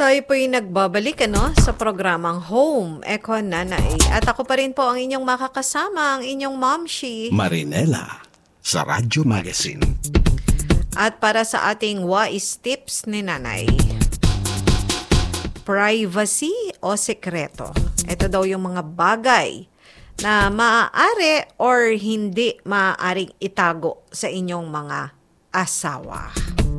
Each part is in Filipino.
Tayo po'y nagbabalik sa programang Home Eko Nanay. At ako pa rin po ang inyong makakasama, ang inyong Momshi Marinela sa Radyo Magazine. At para sa ating wise tips ni Nanay, privacy o sekreto. Ito daw yung mga bagay na maaari or hindi maaaring itago sa inyong mga asawa.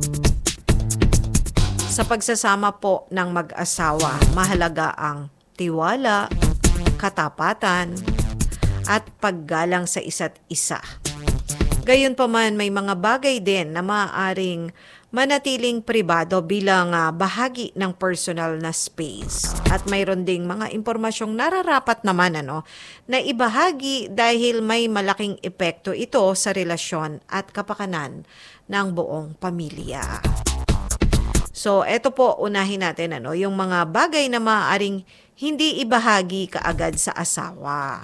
Sa pagsasama po ng mag-asawa, mahalaga ang tiwala, katapatan, at paggalang sa isa't isa. Gayunpaman, may mga bagay din na maaaring manatiling pribado bilang bahagi ng personal na space. At mayroon ding mga impormasyong nararapat naman na ibahagi dahil may malaking epekto ito sa relasyon at kapakanan ng buong pamilya. So, eto po, unahin natin yung mga bagay na maaaring hindi ibahagi kaagad sa asawa.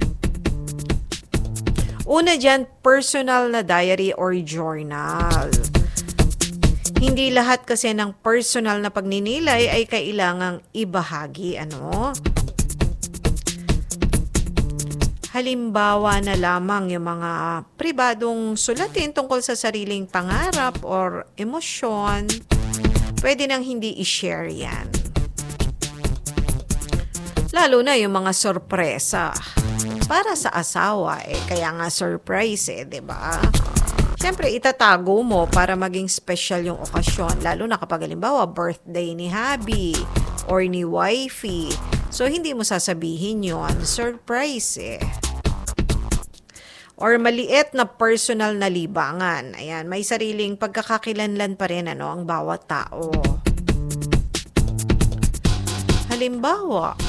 Una dyan, personal na diary or journal. Hindi lahat kasi ng personal na pagninilay ay kailangang ibahagi, Halimbawa na lamang yung mga pribadong sulatin tungkol sa sariling pangarap or emosyon, pwede nang hindi i-share yan. Lalo na yung mga sorpresa. Para sa asawa, kaya nga surprise, diba? Siyempre, itatago mo para maging special yung okasyon. Lalo na kapag halimbawa, birthday ni hubby or ni wifey. So, hindi mo sasabihin yun. Surprise, Or maliit na personal na libangan. Ayan, may sariling pagkakakilanlan pa rin ang bawat tao. Halimbawa,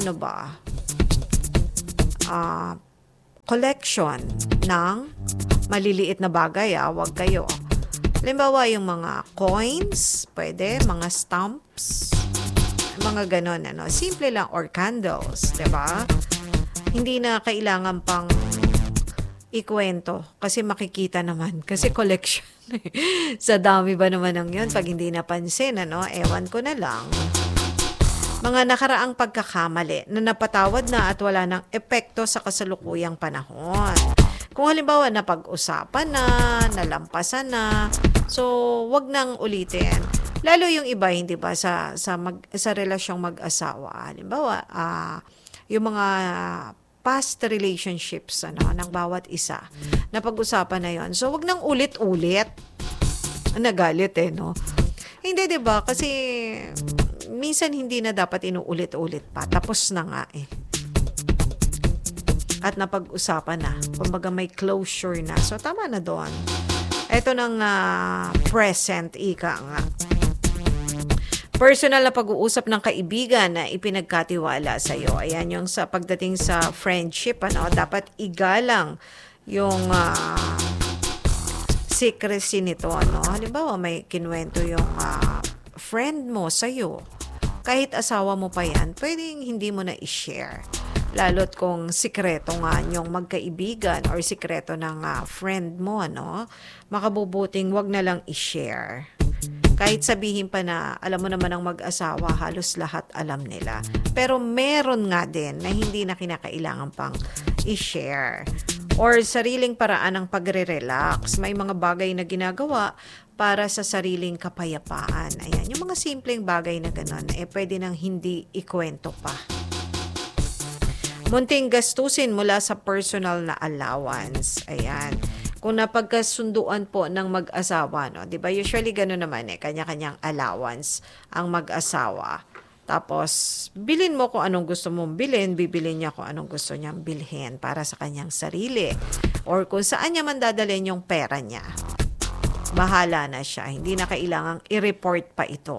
collection ng maliliit na bagay, wag kayo. Halimbawa, yung mga coins, pwede, mga stamps, mga ganon, simple lang, or candles, diba? Hindi na kailangan pang ikwento kasi makikita naman kasi collection sa dami ba naman ng yun pag hindi napansin ewan ko na lang. Mga nakaraang pagkakamali na napatawad na at wala ng epekto sa kasalukuyang panahon. Kung halimbawa napag-usapan na, nalampasan na, so wag nang ulitin. Lalo yung iba, hindi ba, sa relasyong mag-asawa. Halimbawa, yung mga past relationships ng bawat isa. Napag-usapan na yon. So, wag nang ulit-ulit. Nagalit Hindi, 'di ba? Kasi minsan hindi na dapat inuulit-ulit pa. Tapos na nga At napag-usapan na. Kumbaga may closure na. So, tama na doon. Ito ng present, ika nga. Personal na pag-uusap ng kaibigan na ipinagkatiwala sa iyo. Ayan yung sa pagdating sa friendship, dapat igalang yung secrecy nito, Halimbawa, may kinuwento yung friend mo sa iyo. Kahit asawa mo pa yan, pwedeng hindi mo na i-share. Lalo't kung sikreto nga yung magkaibigan or sikreto ng friend mo, makabubuting wag na lang i-share. Kahit sabihin pa na alam mo naman ang mag-asawa, halos lahat alam nila. Pero meron nga din na hindi na kinakailangan pang i-share. Or sariling paraan ng pagre-relax. May mga bagay na ginagawa para sa sariling kapayapaan. Ayan, yung mga simpleng bagay na gano'n, pwede nang hindi ikwento pa. Munting gastusin mula sa personal na allowance. Ayan. Kung napagkasunduan po ng mag-asawa, di ba? Usually gano'n naman kanya-kanyang allowance ang mag-asawa. Tapos, bilhin mo kung anong gusto mong bilhin, bibilhin niya kung anong gusto niyang bilhin para sa kanyang sarili. Or kung saan niya man dadalhin yung pera niya. Bahala na siya. Hindi na kailangang i-report pa ito,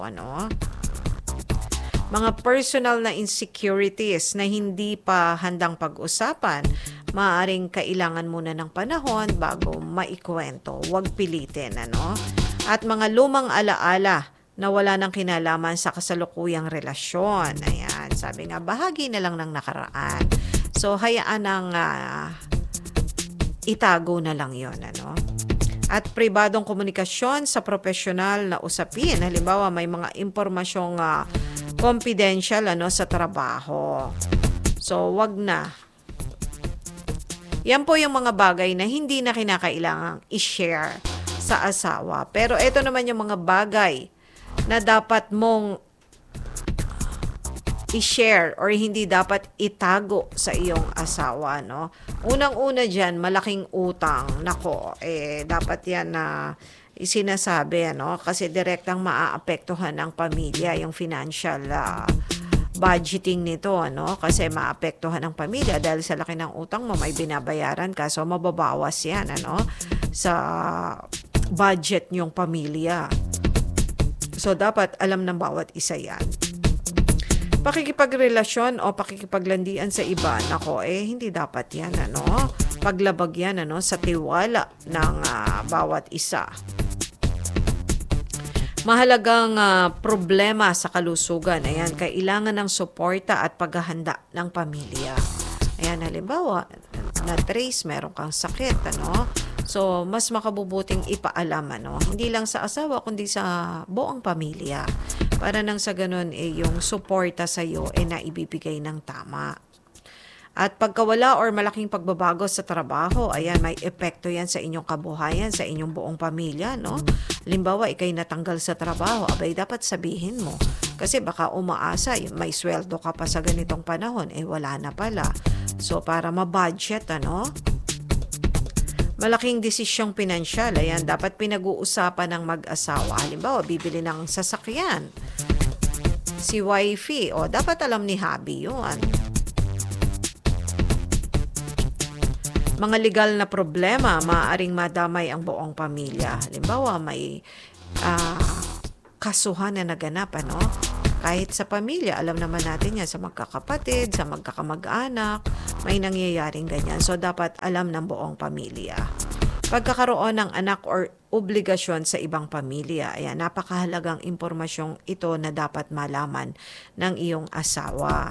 Mga personal na insecurities na hindi pa handang pag-usapan, maaaring kailangan muna ng panahon bago maikwento. Huwag pilitin, At mga lumang alaala na wala nang kinalaman sa kasalukuyang relasyon. Ayan, sabi nga, bahagi na lang ng nakaraan. So, hayaan ng itago na lang yon, At pribadong komunikasyon sa profesional na usapin. Halimbawa, may mga impormasyong confidential sa trabaho. So, wag na. Yan po yung mga bagay na hindi na kinakailangang i-share sa asawa. Pero ito naman yung mga bagay na dapat mong i-share or hindi dapat itago sa iyong asawa, no? Unang-una dyan, malaking utang. Nako, dapat yan na sinasabi, kasi direktang maaapektuhan ng pamilya yung financial budgeting nito, kasi maapektuhan ng pamilya dahil sa laki ng utang mo, may binabayaran ka, so mababawas yan, sa budget niyong pamilya. So, dapat alam ng bawat isa yan. Pakikipagrelasyon o pakikipaglandian sa iba, nako, hindi dapat yan, paglabag yan, sa tiwala ng bawat isa. Mahalagang problema sa kalusugan. Ayan, kailangan ng suporta at paghahanda ng pamilya. Ayan, halimbawa, na-trace, meron kang sakit, So, mas makabubuting ipaalam, Hindi lang sa asawa, kundi sa buong pamilya. Para nang sa ganun, yung suporta sa'yo, naibibigay ng tama. At pagkawala or malaking pagbabago sa trabaho, ayan, may epekto yan sa inyong kabuhayan, sa inyong buong pamilya, Halimbawa, ikay natanggal sa trabaho, abay, dapat sabihin mo. Kasi baka umaasa, may sweldo ka pa sa ganitong panahon, wala na pala. So, para ma-budget, Malaking desisyong pinansyal, ayan, dapat pinag-uusapan ng mag-asawa. Halimbawa, bibili ng sasakyan. Si wifey, dapat alam ni hubby yun. Mga legal na problema, maaaring madamay ang buong pamilya. Halimbawa, may kasuhan na naganap, Kahit sa pamilya, alam naman natin yan, sa magkakapatid, sa magkakamag-anak, may nangyayaring ganyan. So, dapat alam ng buong pamilya. Pagkakaroon ng anak or obligasyon sa ibang pamilya, ayan, napakahalagang impormasyong ito na dapat malaman ng iyong asawa.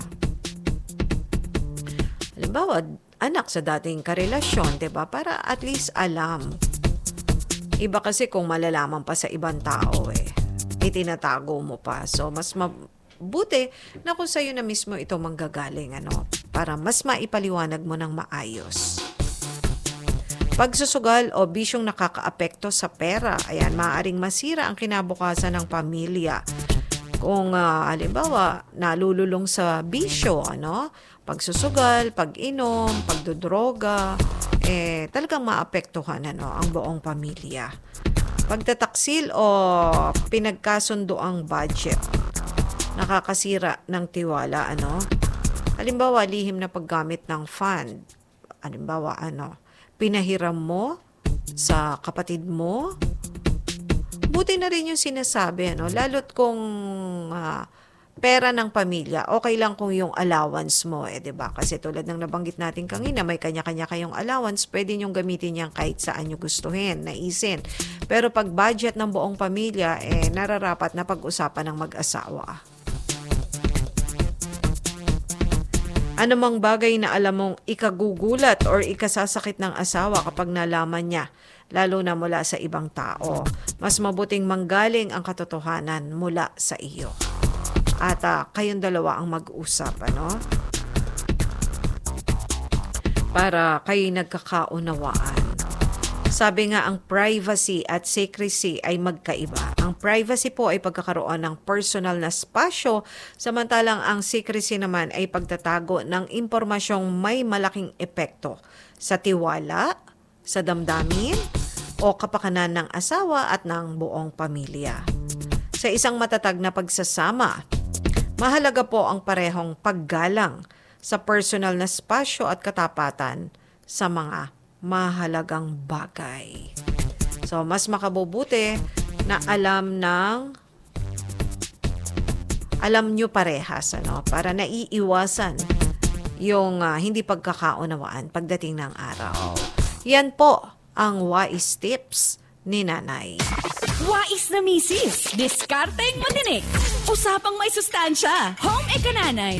Halimbawa, anak sa dating karelasyon, 'di ba? Para at least alam. Iba kasi kung malalaman pa sa ibang tao, itinatago mo pa. So, mas mabuti na kung sa'yo na mismo ito manggagaling, para mas maipaliwanag mo ng maayos. Pagsusugal o bisyong nakakaapekto sa pera, ayan, maaaring masira ang kinabukasan ng pamilya. Kung halimbawa, nalululong sa bisyo, pagsusugal, pag-inom, pagdodroga, talagang maapektuhan ang buong pamilya. Pagtataksil o pinagkasundo ang budget, nakakasira ng tiwala, Halimbawa, lihim na paggamit ng fund. Halimbawa, pinahiram mo sa kapatid mo. Buti na rin yung sinasabi, lalo't kung pera ng pamilya, okay lang kung yung allowance mo, 'di ba? Kasi tulad ng nabanggit natin kanina, may kanya-kanya kayong allowance, pwede niyong gamitin yan kahit saan niyo gustuhin, naisin. Pero pag budget ng buong pamilya, nararapat na pag-usapan ng mag-asawa. Anumang bagay na alam mong ikagugulat or ikasasakit ng asawa kapag nalaman niya, lalo na mula sa ibang tao, mas mabuting manggaling ang katotohanan mula sa iyo. At kayong dalawa ang mag-usap, para kayo nagkakaunawaan. Sabi nga, ang privacy at secrecy ay magkaiba. Ang privacy po ay pagkakaroon ng personal na spasyo, samantalang ang secrecy naman ay pagtatago ng impormasyong may malaking epekto sa tiwala, sa damdamin, o kapakanan ng asawa at ng buong pamilya. Sa isang matatag na pagsasama, mahalaga po ang parehong paggalang sa personal na spasyo at katapatan sa mga mahalagang bagay. So, mas makabubuti na alam nyo parehas, para naiiwasan yung hindi pagkakaunawaan pagdating ng araw. Yan po ang wise tips ni Nanay. Wais na misis, diskarteng matinik, usapang may sustansya, home ekananay.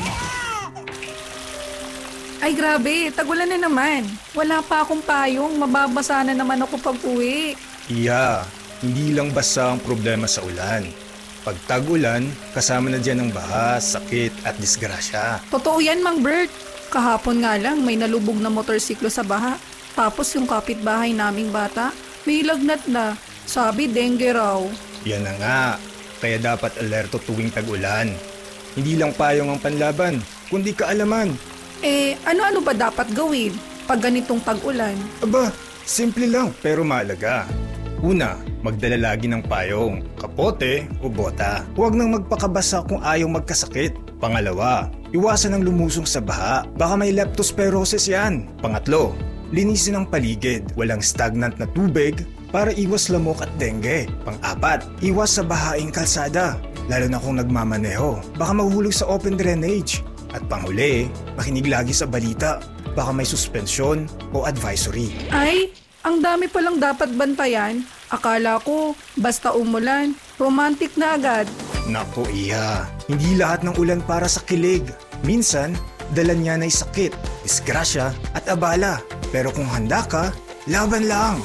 Ay grabe, tagulan na naman. Wala pa akong payong, mababasa na naman ako pag uwi. Iya, hindi lang basta ang problema sa ulan. Pag tag-ulan, kasama na dyan ang baha, sakit at disgrasya. Totoo yan, Mang Bert. Kahapon nga lang may nalubog na motorsiklo sa baha. Tapos yung kapitbahay naming bata, may lagnat na. Sabi, dengue raw. Yan na nga, kaya dapat alerto tuwing tag-ulan. Hindi lang payong ang panlaban, kundi kaalaman. Ano-ano ba dapat gawin pag ganitong tag-ulan? Aba, simple lang pero mahalaga. Una, magdala lagi ng payong, kapote o bota. Huwag nang magpakabasa kung ayaw magkasakit. Pangalawa, iwasan ang lumusong sa baha. Baka may leptospirosis yan. Pangatlo, linisin ang paligid. Walang stagnant na tubig para iwas lamok at dengue. Pang-apat, iwas sa bahaing kalsada. Lalo na kung nagmamaneho. Baka mahulog sa open drainage. At panghuli, makinig lagi sa balita. Baka may suspensyon o advisory. Ay, ang dami palang dapat bantayan. Akala ko, basta umulan, romantic na agad. Naku Iha, hindi lahat ng ulan para sa kilig. Minsan, dala niya na'y sakit, disgrasya at abala. Pero kung handa ka, laban lang.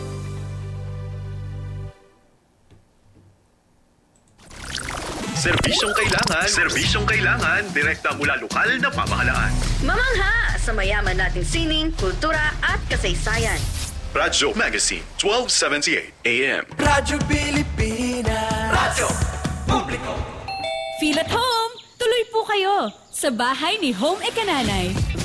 Serbisyong kailangan, direkta mula lokal na pamahalaan. Mamangha sa mayaman nating sining, kultura at kasaysayan. Radyo Magazine, 1278 AM. Radyo Pilipinas. Radyo Publiko. Feel at home! Tuloy po kayo sa bahay ni Home Ekananay.